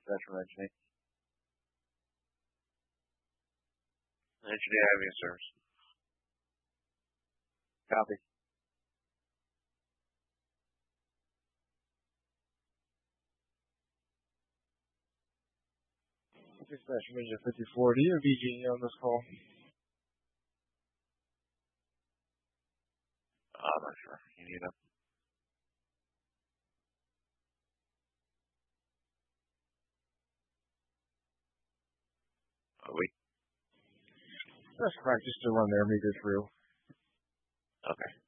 dispatch from engineer. Engineer having a service. Copy. Dispatch from engine 54. Do you have BGE on this call? I'm not sure. You need them. Wait. That's practice to run their meter through. Okay.